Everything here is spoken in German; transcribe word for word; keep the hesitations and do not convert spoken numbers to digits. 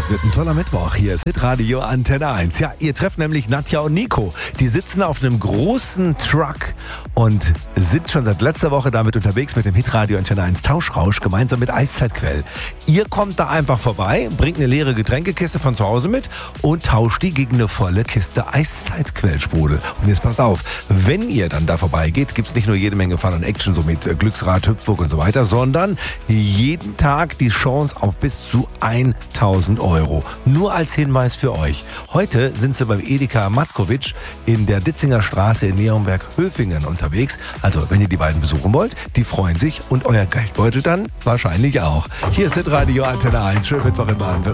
wird ein toller Mittwoch. Hier ist Hitradio Antenne eins. Ja, ihr trefft nämlich Nadja und Nico. Die sitzen auf einem großen Truck und sind schon seit letzter Woche damit unterwegs mit dem Hitradio Antenne eins Tauschrausch gemeinsam mit Eiszeitquell. Ihr kommt da einfach vorbei, bringt eine leere Getränkekiste von zu Hause mit und tauscht die gegen eine volle Kiste Eiszeitquellsprudel. Und jetzt passt auf, wenn ihr dann da vorbeigeht, gibt's nicht nur jede Menge Fun und Action, so mit Glücksrad, Hüpfburg und so weiter, sondern jeden Tag die Chance auf bis zu tausend Euro. Nur als Hinweis für euch. Heute sind sie beim Edeka Matkovic in der Ditzinger Straße in Leonberg-Höfingen unterwegs. Also, wenn ihr die beiden besuchen wollt, die freuen sich und euer Geldbeutel dann wahrscheinlich auch. Hier ist Hitradio Antenne eins. Schönen Mittwoch in Baden.